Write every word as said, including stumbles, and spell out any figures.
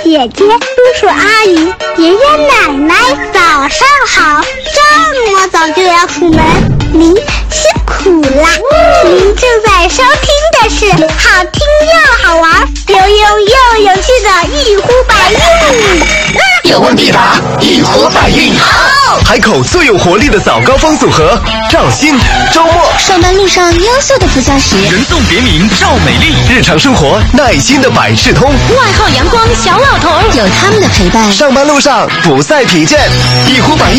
姐姐、叔叔阿姨、爷爷奶奶，早上好！这么早就要出门，您辛苦啦！您正在收听的是好听又好玩、有用又有趣的一呼百应。 有问必答，一呼百应。好， 海口最有活力的早高峰组合，赵鑫、周末。 上班路上优秀的副驾驶， 人送别名赵美丽。 日常生活耐心的百事通， 外号阳光小老头，有他们的陪伴， 上班路上不再疲倦。一呼百应，